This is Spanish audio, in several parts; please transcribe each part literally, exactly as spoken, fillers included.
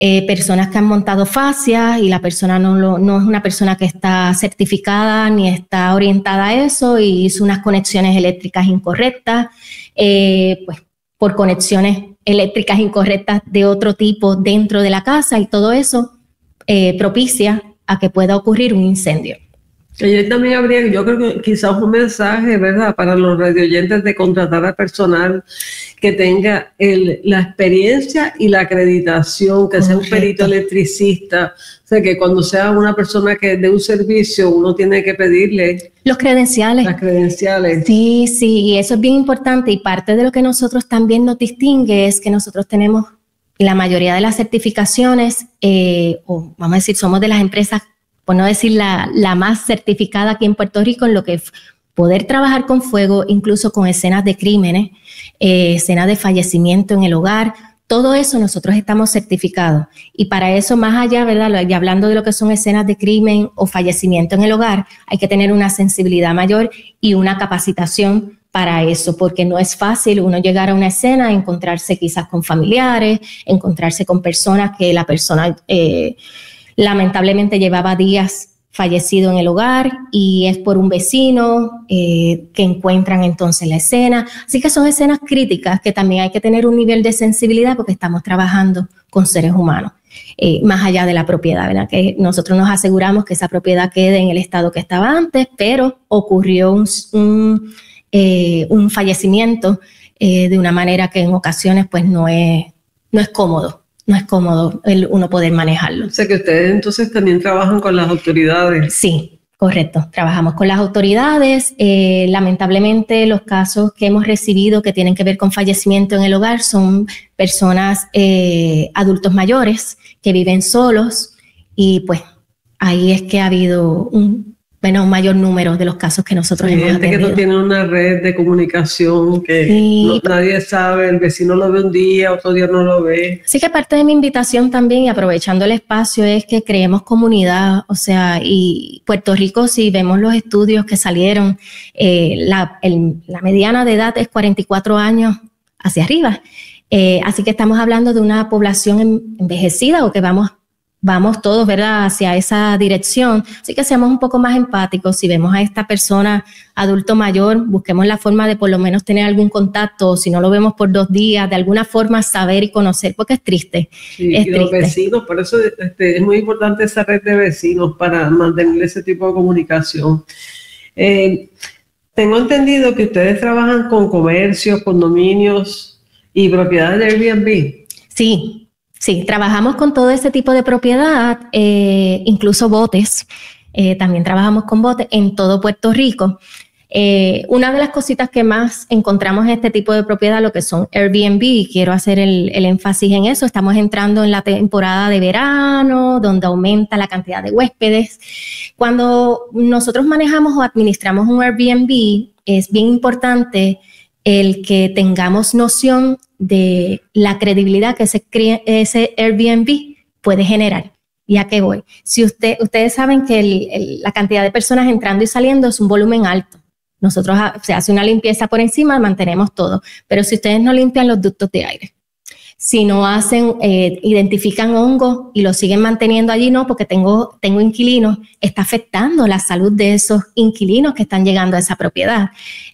eh, personas que han montado fascias y la persona no, lo, no es una persona que está certificada ni está orientada a eso y hizo unas conexiones eléctricas incorrectas, eh, pues por conexiones eléctricas incorrectas de otro tipo dentro de la casa, y todo eso eh, propicia a que pueda ocurrir un incendio. Y también habría, yo creo que quizás un mensaje, ¿verdad?, para los radioyentes de contratar a personal que tenga el, la experiencia y la acreditación, que sea un perito electricista. O sea, que cuando sea una persona que dé un servicio, uno tiene que pedirle los credenciales. Las credenciales. Sí, sí, y eso es bien importante, y parte de lo que nosotros también nos distingue es que nosotros tenemos la mayoría de las certificaciones, eh, o vamos a decir, somos de las empresas, por no decir la, la más certificada aquí en Puerto Rico en lo que es poder trabajar con fuego, incluso con escenas de crímenes, eh, escenas de fallecimiento en el hogar. Todo eso nosotros estamos certificados, y para eso, más allá, ¿verdad?, y hablando de lo que son escenas de crimen o fallecimiento en el hogar, hay que tener una sensibilidad mayor y una capacitación para eso, porque no es fácil uno llegar a una escena, encontrarse quizás con familiares, encontrarse con personas que la persona eh, lamentablemente llevaba días fallecido en el hogar y es por un vecino eh, que encuentran entonces la escena. Así que son escenas críticas que también hay que tener un nivel de sensibilidad porque estamos trabajando con seres humanos, eh, más allá de la propiedad, ¿verdad? Que nosotros nos aseguramos que esa propiedad quede en el estado que estaba antes, pero ocurrió un, un, eh, un fallecimiento eh, de una manera que en ocasiones pues no es, no es cómodo. No es cómodo el uno poder manejarlo. O sea que ustedes entonces también trabajan con las autoridades. Sí, correcto. Trabajamos con las autoridades. Eh, lamentablemente los casos que hemos recibido que tienen que ver con fallecimiento en el hogar son personas, eh, adultos mayores que viven solos, y pues ahí es que ha habido un, bueno, un mayor número de los casos que nosotros sí, hemos gente atendido. que no tiene una red de comunicación, que sí, no, nadie sabe, el vecino lo ve un día, otro día no lo ve. Así que parte de mi invitación también, y aprovechando el espacio, es que creemos comunidad. O sea, y Puerto Rico, si vemos los estudios que salieron, eh, la, el, la mediana de edad es cuarenta y cuatro años hacia arriba. Eh, así que estamos hablando de una población envejecida, o que vamos Vamos todos, ¿verdad?, hacia esa dirección. Así que seamos un poco más empáticos. Si vemos a esta persona adulto mayor, busquemos la forma de por lo menos tener algún contacto, o si no lo vemos por dos días, de alguna forma saber y conocer, porque es triste. Sí, es y los triste. vecinos, por eso este, es muy importante esa red de vecinos para mantener ese tipo de comunicación. Eh, tengo entendido que ustedes trabajan con comercios, condominios y propiedades de Airbnb. Sí. Sí, trabajamos con todo ese tipo de propiedad, eh, incluso botes. Eh, también trabajamos con botes en todo Puerto Rico. Eh, una de las cositas que más encontramos en este tipo de propiedad, lo que son Airbnb, y quiero hacer el, el énfasis en eso, estamos entrando en la temporada de verano, donde aumenta la cantidad de huéspedes. Cuando nosotros manejamos o administramos un Airbnb, es bien importante el que tengamos noción de la credibilidad que ese, ese Airbnb puede generar. ¿Y a qué voy? Si usted, ustedes saben que el, el, la cantidad de personas entrando y saliendo es un volumen alto. Nosotros se hace una limpieza por encima, mantenemos todo. Pero si ustedes no limpian los ductos de aire, si no hacen, eh, identifican hongos y lo siguen manteniendo allí, no, porque tengo, tengo inquilinos, está afectando la salud de esos inquilinos que están llegando a esa propiedad.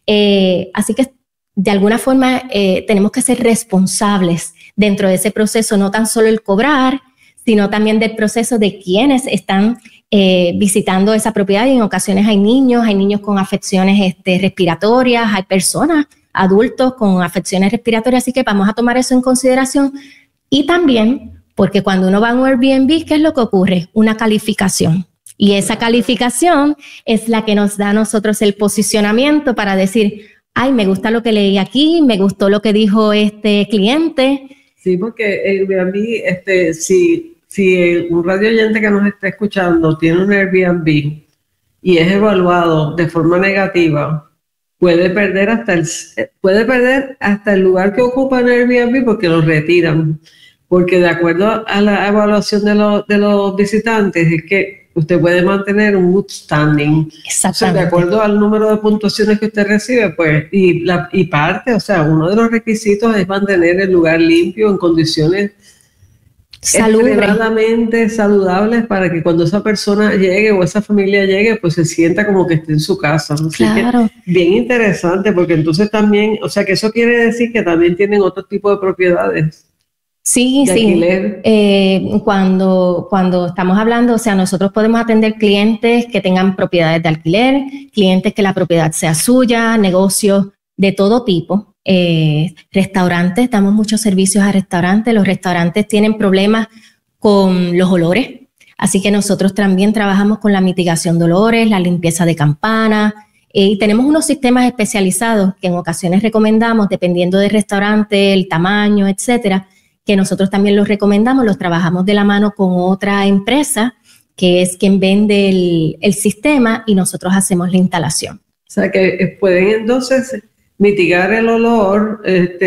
Eh, así que de alguna forma eh, tenemos que ser responsables dentro de ese proceso, no tan solo el cobrar, sino también del proceso de quienes están eh, visitando esa propiedad. Y en ocasiones hay niños, hay niños con afecciones este, respiratorias, hay personas, adultos con afecciones respiratorias, así que vamos a tomar eso en consideración. Y también, porque cuando uno va a un Airbnb, ¿qué es lo que ocurre? Una calificación. Y esa calificación es la que nos da a nosotros el posicionamiento para decir, ay, me gusta lo que leí aquí, me gustó lo que dijo este cliente. Sí, porque Airbnb, este, si, si un radio oyente que nos está escuchando tiene un Airbnb y es evaluado de forma negativa, puede perder hasta el, puede perder hasta el lugar que ocupa en Airbnb porque lo retiran. Porque de acuerdo a la evaluación de, lo, de los visitantes, es que usted puede mantener un good standing. Exactamente. O sea, de acuerdo al número de puntuaciones que usted recibe, pues, y, la, y parte, o sea, uno de los requisitos es mantener el lugar limpio en condiciones extremadamente saludables para que cuando esa persona llegue o esa familia llegue, pues se sienta como que esté en su casa. Así claro. que bien interesante, porque entonces también, o sea que eso quiere decir que también tienen otro tipo de propiedades. Sí, de sí. Alquiler. Eh, cuando, cuando estamos hablando, o sea, nosotros podemos atender clientes que tengan propiedades de alquiler, clientes que la propiedad sea suya, negocios de todo tipo. Eh, restaurantes, damos muchos servicios a restaurantes. Los restaurantes tienen problemas con los olores, así que nosotros también trabajamos con la mitigación de olores, la limpieza de campanas, eh, y tenemos unos sistemas especializados que en ocasiones recomendamos, dependiendo del restaurante, el tamaño, etcétera, que nosotros también los recomendamos, los trabajamos de la mano con otra empresa que es quien vende el, el sistema y nosotros hacemos la instalación. O sea que pueden entonces mitigar el olor este,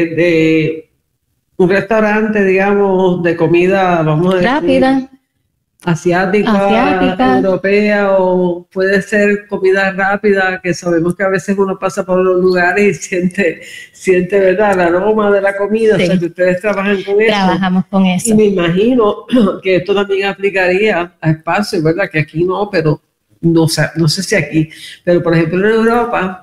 de un restaurante, digamos, de comida, vamos a decir, rápida, asiática, asiática, europea, o puede ser comida rápida, que sabemos que a veces uno pasa por los lugares y siente, siente ¿verdad?, el aroma de la comida. Sí. O sea, que ustedes trabajan con eso. Trabajamos con eso. Y me imagino que esto también aplicaría a espacios, ¿verdad?, que aquí no, pero no, no sé si aquí, pero por ejemplo en Europa,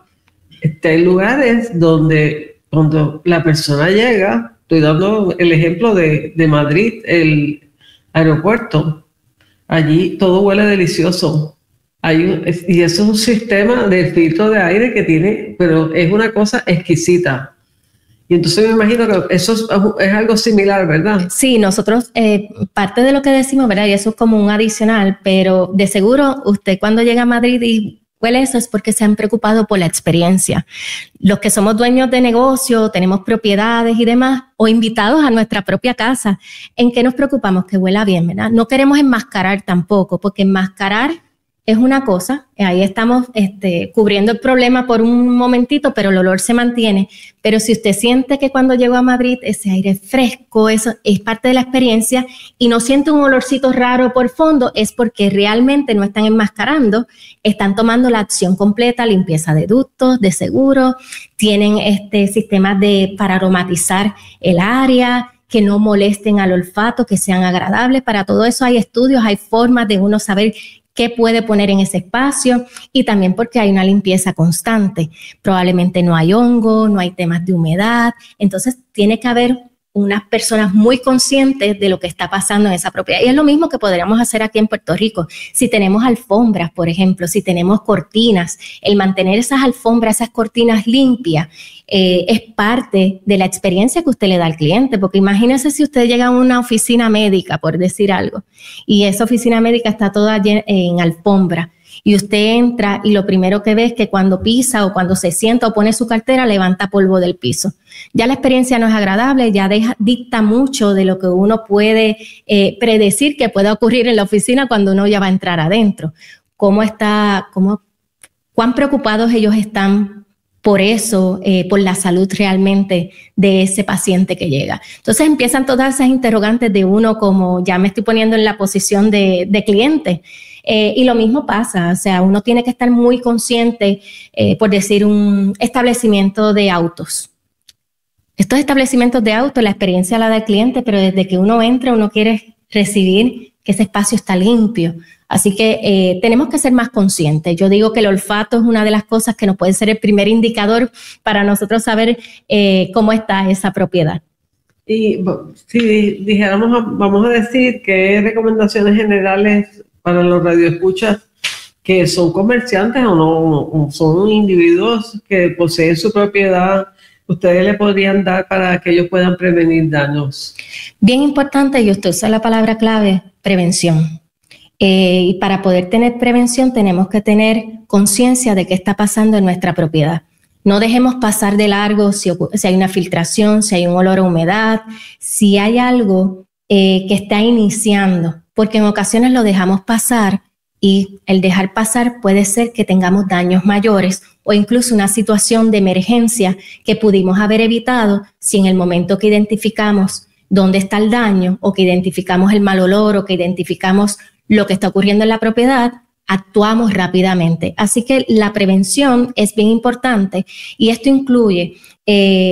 hay lugares donde cuando la persona llega, estoy dando el ejemplo de, de Madrid, el aeropuerto, allí todo huele delicioso. Hay un, y eso es un sistema de filtro de aire que tiene, pero es una cosa exquisita. Y entonces me imagino que eso es, es algo similar, ¿verdad? Sí, nosotros, eh, parte de lo que decimos, ¿verdad? Y eso es como un adicional, pero de seguro usted cuando llega a Madrid y huele eso es porque se han preocupado por la experiencia. Los que somos dueños de negocio, tenemos propiedades y demás, o invitados a nuestra propia casa, ¿en qué nos preocupamos? Que huela bien, ¿verdad? No queremos enmascarar tampoco, porque enmascarar es una cosa, ahí estamos este, cubriendo el problema por un momentito, pero el olor se mantiene. Pero si usted siente que cuando llegó a Madrid ese aire fresco, eso es parte de la experiencia y no siente un olorcito raro por fondo, es porque realmente no están enmascarando, están tomando la acción completa, limpieza de ductos, de seguro, tienen este sistemas de, para aromatizar el área, que no molesten al olfato, que sean agradables. Para todo eso hay estudios, hay formas de uno saber qué puede poner en ese espacio y también porque hay una limpieza constante. Probablemente no hay hongo, no hay temas de humedad, entonces tiene que haber unas personas muy conscientes de lo que está pasando en esa propiedad. Y es lo mismo que podríamos hacer aquí en Puerto Rico. Si tenemos alfombras, por ejemplo, si tenemos cortinas, el mantener esas alfombras, esas cortinas limpias, eh, es parte de la experiencia que usted le da al cliente. Porque imagínese si usted llega a una oficina médica, por decir algo, y esa oficina médica está toda llena, en alfombra, y usted entra y lo primero que ve es que cuando pisa o cuando se sienta o pone su cartera, levanta polvo del piso. Ya la experiencia no es agradable, ya deja, dicta mucho de lo que uno puede eh, predecir que pueda ocurrir en la oficina cuando uno ya va a entrar adentro. ¿Cómo está, cómo, cuán preocupados ellos están por eso, eh, por la salud realmente de ese paciente que llega? Entonces empiezan todas esas interrogantes de uno como, ya me estoy poniendo en la posición de, de cliente. Eh, y lo mismo pasa, o sea, uno tiene que estar muy consciente, eh, por decir, un establecimiento de autos. Estos establecimientos de autos, la experiencia la da el cliente, pero desde que uno entra, uno quiere recibir que ese espacio está limpio. Así que eh, tenemos que ser más conscientes. Yo digo que el olfato es una de las cosas que nos puede ser el primer indicador para nosotros saber eh, cómo está esa propiedad. Y si dijéramos, vamos a decir qué recomendaciones generales para los radioescuchas que son comerciantes o no, o son individuos que poseen su propiedad, ustedes le podrían dar para que ellos puedan prevenir daños. Bien importante, y usted usa la palabra clave, prevención. Eh, y para poder tener prevención tenemos que tener conciencia de qué está pasando en nuestra propiedad. No dejemos pasar de largo si, si hay una filtración, si hay un olor a humedad, si hay algo eh, que está iniciando, porque en ocasiones lo dejamos pasar y el dejar pasar puede ser que tengamos daños mayores o incluso una situación de emergencia que pudimos haber evitado si en el momento que identificamos dónde está el daño o que identificamos el mal olor o que identificamos lo que está ocurriendo en la propiedad, actuamos rápidamente. Así que la prevención es bien importante y esto incluye eh,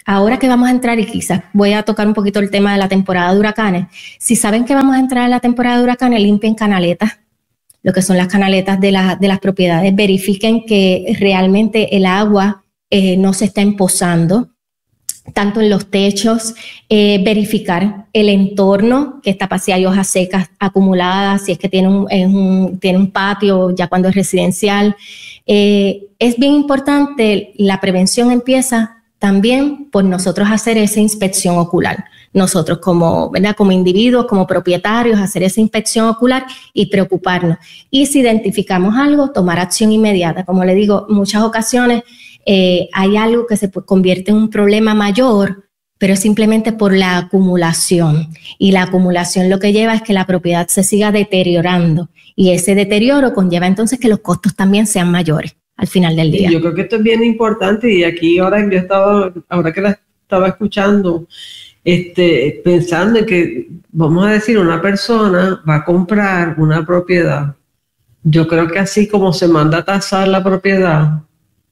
ahora que vamos a entrar, y quizás voy a tocar un poquito el tema de la temporada de huracanes, si saben que vamos a entrar en la temporada de huracanes, limpien canaletas, lo que son las canaletas de, la, de las propiedades, verifiquen que realmente el agua eh, no se está empozando, tanto en los techos, eh, verificar el entorno, que está, si hay hojas secas acumuladas, si es que tiene un, es un, tiene un patio ya cuando es residencial. Eh, es bien importante, la prevención empieza también por nosotros hacer esa inspección ocular. Nosotros como, ¿verdad? Como individuos, como propietarios, hacer esa inspección ocular y preocuparnos. Y si identificamos algo, tomar acción inmediata. Como le digo, muchas ocasiones eh, hay algo que se convierte en un problema mayor, pero es simplemente por la acumulación. Y la acumulación lo que lleva es que la propiedad se siga deteriorando. Y ese deterioro conlleva entonces que los costos también sean mayores al final del día. Yo creo que esto es bien importante, y aquí ahora yo estaba, ahora que la estaba escuchando, este, pensando en que, vamos a decir, una persona va a comprar una propiedad. Yo creo que así como se manda a tasar la propiedad,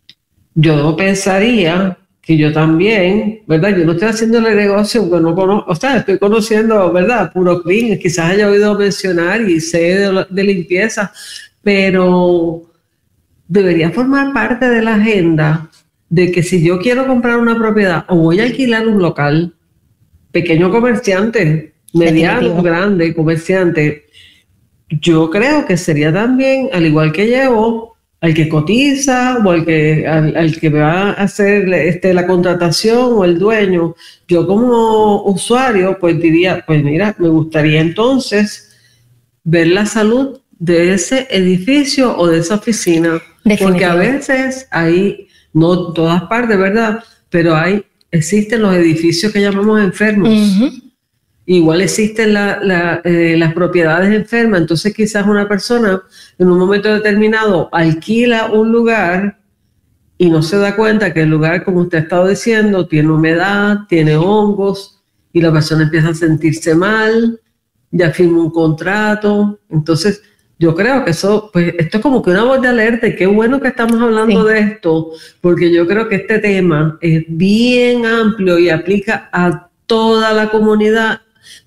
yo pensaría que yo también, ¿verdad? Yo no estoy haciendo el negocio, porque no conozco, o sea, estoy conociendo, ¿verdad? Puro clean, quizás haya oído mencionar y sé de, de limpieza, pero debería formar parte de la agenda de que si yo quiero comprar una propiedad o voy a alquilar un local, pequeño comerciante, mediano, Definitivo. grande comerciante, yo creo que sería también, al igual que llevo, al que cotiza o al que, al, al que va a hacer este, la contratación o el dueño, yo como usuario pues diría, pues mira, me gustaría entonces ver la salud de ese edificio o de esa oficina. Porque a veces hay, no en todas partes, ¿verdad? Pero hay, existen los edificios que llamamos enfermos. Uh-huh. Igual existen la, la, eh, las propiedades enfermas. Entonces quizás una persona en un momento determinado alquila un lugar y no se da cuenta que el lugar, como usted ha estado diciendo, tiene humedad, tiene hongos, y la persona empieza a sentirse mal, ya firma un contrato. Entonces yo creo que eso, pues esto es como que una voz de alerta, y qué bueno que estamos hablando sí. de esto, porque yo creo que este tema es bien amplio y aplica a toda la comunidad,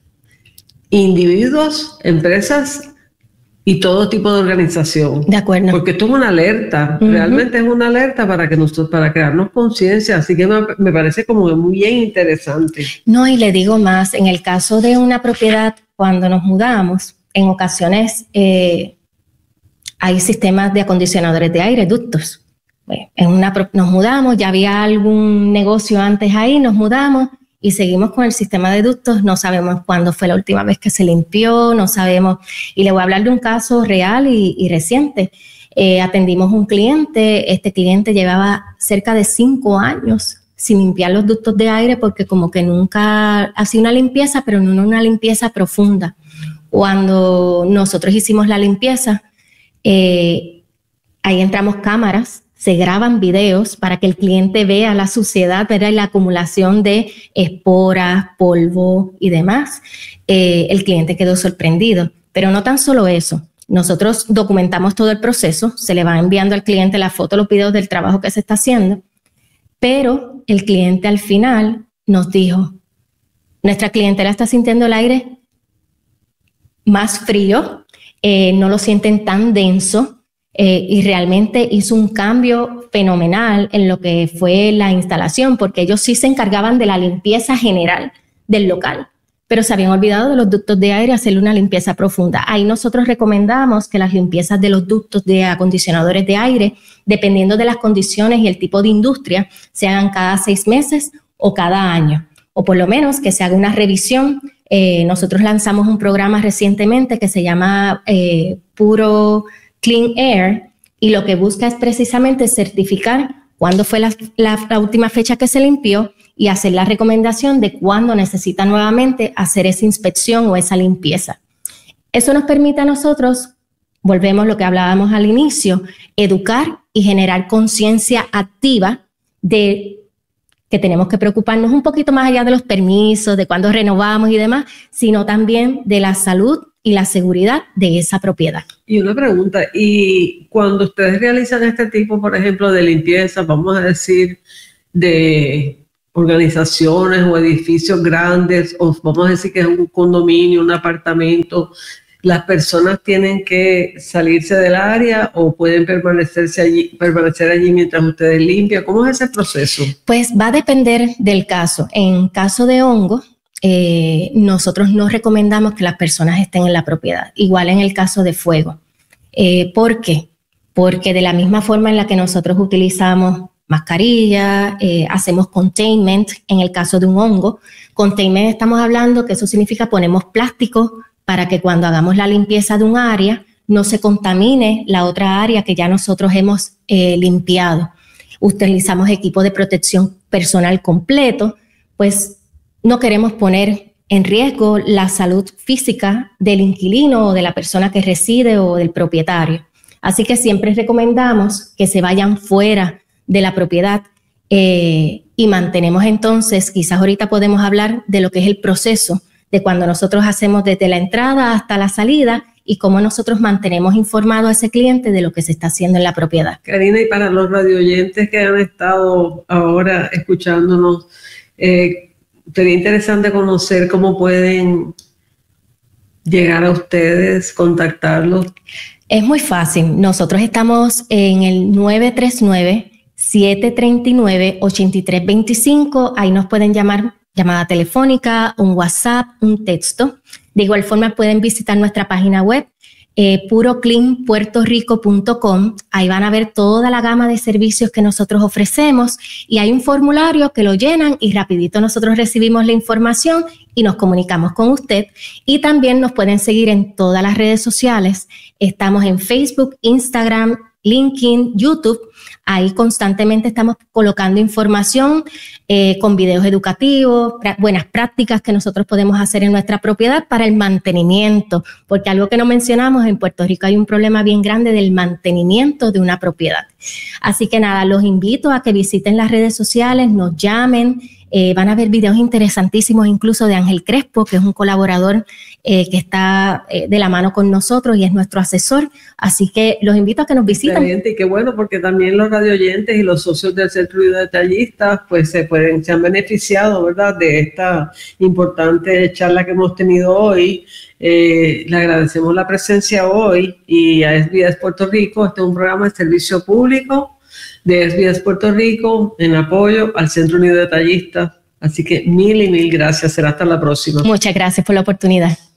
individuos, empresas y todo tipo de organización. De acuerdo. Porque esto es una alerta, uh-huh. realmente es una alerta para que nosotros, para crearnos conciencia, así que me, me parece como muy bien interesante. No, y le digo más, en el caso de una propiedad, cuando nos mudamos, en ocasiones eh, hay sistemas de acondicionadores de aire, ductos. Bueno, en una, nos mudamos, ya había algún negocio antes ahí, nos mudamos y seguimos con el sistema de ductos. No sabemos cuándo fue la última vez que se limpió, no sabemos. Y le voy a hablar de un caso real y, y reciente. Eh, atendimos un cliente, este cliente llevaba cerca de cinco años sin limpiar los ductos de aire porque como que nunca hacía una limpieza, pero no una limpieza profunda. Cuando nosotros hicimos la limpieza, eh, ahí entramos cámaras, se graban videos para que el cliente vea la suciedad, ¿verdad? Y la acumulación de esporas, polvo y demás. Eh, el cliente quedó sorprendido, pero no tan solo eso. Nosotros documentamos todo el proceso, se le va enviando al cliente la foto, los videos del trabajo que se está haciendo, pero el cliente al final nos dijo, nuestra clientela está sintiendo el aire más frío, eh, no lo sienten tan denso eh, y realmente hizo un cambio fenomenal en lo que fue la instalación, porque ellos sí se encargaban de la limpieza general del local, pero se habían olvidado de los ductos de aire, hacerle una limpieza profunda. Ahí nosotros recomendamos que las limpiezas de los ductos de acondicionadores de aire, dependiendo de las condiciones y el tipo de industria, se hagan cada seis meses o cada año, o por lo menos que se haga una revisión. Eh, nosotros lanzamos un programa recientemente que se llama eh, Puro Clean Air, y lo que busca es precisamente certificar cuándo fue la, la, la última fecha que se limpió y hacer la recomendación de cuándo necesita nuevamente hacer esa inspección o esa limpieza. Eso nos permite a nosotros, volvemos a lo que hablábamos al inicio, educar y generar conciencia activa de que tenemos que preocuparnos un poquito más allá de los permisos, de cuándo renovamos y demás, sino también de la salud y la seguridad de esa propiedad. Y una pregunta, y cuando ustedes realizan este tipo, por ejemplo, de limpieza, vamos a decir, de organizaciones o edificios grandes, o vamos a decir que es un condominio, un apartamento, ¿las personas tienen que salirse del área o pueden permanecerse allí, permanecer allí mientras ustedes limpian? ¿Cómo es ese proceso? Pues va a depender del caso. En caso de hongo, eh, nosotros no recomendamos que las personas estén en la propiedad. Igual en el caso de fuego. Eh, ¿Por qué? Porque de la misma forma en la que nosotros utilizamos mascarilla, eh, hacemos containment en el caso de un hongo. Containment estamos hablando que eso significa ponemos plástico para que cuando hagamos la limpieza de un área no se contamine la otra área que ya nosotros hemos eh, limpiado. Utilizamos equipo de protección personal completo, pues no queremos poner en riesgo la salud física del inquilino o de la persona que reside o del propietario. Así que siempre recomendamos que se vayan fuera de la propiedad eh, y mantenemos entonces, quizás ahorita podemos hablar de lo que es el proceso de cuando nosotros hacemos desde la entrada hasta la salida y cómo nosotros mantenemos informado a ese cliente de lo que se está haciendo en la propiedad. Karina, y para los radioyentes que han estado ahora escuchándonos, eh, sería interesante conocer cómo pueden llegar a ustedes, contactarlos. Es muy fácil. Nosotros estamos en el nueve tres nueve, siete tres nueve, ocho tres dos cinco. Ahí nos pueden llamar, llamada telefónica, un WhatsApp, un texto. De igual forma pueden visitar nuestra página web, eh, puro clean puerto rico punto com. Ahí van a ver toda la gama de servicios que nosotros ofrecemos y hay un formulario que lo llenan y rapidito nosotros recibimos la información y nos comunicamos con usted. Y también nos pueden seguir en todas las redes sociales. Estamos en Facebook, Instagram, LinkedIn, YouTube. Ahí constantemente estamos colocando información eh, con videos educativos, pra- buenas prácticas que nosotros podemos hacer en nuestra propiedad para el mantenimiento, porque algo que no mencionamos, en Puerto Rico hay un problema bien grande del mantenimiento de una propiedad. Así que nada, los invito a que visiten las redes sociales, nos llamen. Eh, van a ver videos interesantísimos incluso de Ángel Crespo, que es un colaborador eh, que está eh, de la mano con nosotros y es nuestro asesor. Así que los invito a que nos visiten. Excelente, y qué bueno, porque también los radioyentes y los socios del Centro de Detallistas pues se, pueden, se han beneficiado, ¿verdad?, de esta importante charla que hemos tenido hoy. Eh, le agradecemos la presencia hoy y a S B S Puerto Rico. Este es un programa de servicio público de S B S Puerto Rico en apoyo al Centro Unido de Detallistas. Así que mil y mil gracias. Será hasta la próxima. Muchas gracias por la oportunidad.